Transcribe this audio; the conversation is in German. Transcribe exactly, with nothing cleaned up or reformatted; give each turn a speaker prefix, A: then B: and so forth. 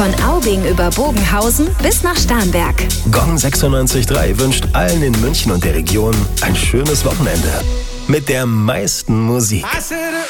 A: Von Aubing über Bogenhausen bis nach Starnberg.
B: Gong sechsundneunzig Komma drei wünscht allen in München und der Region ein schönes Wochenende. Mit der meisten Musik.